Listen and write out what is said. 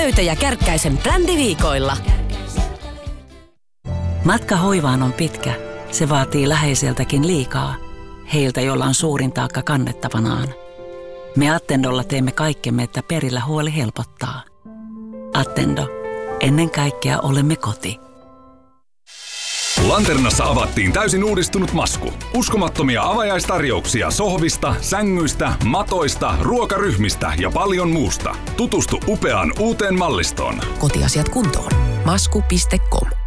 Röytä ja Kärkkäisen brändiviikoilla. Matka hoivaan on pitkä. Se vaatii läheiseltäkin liikaa. Heiltä, joilla on suurin taakka kannettavanaan. Me Attendolla teemme kaikkemme, että perillä huoli helpottaa. Attendo. Ennen kaikkea olemme koti. Lanternassa avattiin täysin uudistunut Masku. Uskomattomia avajaistarjouksia sohvista, sängyistä, matoista, ruokaryhmistä ja paljon muusta. Tutustu upeaan uuteen mallistoon. Kotiasiat kuntoon. Masku.com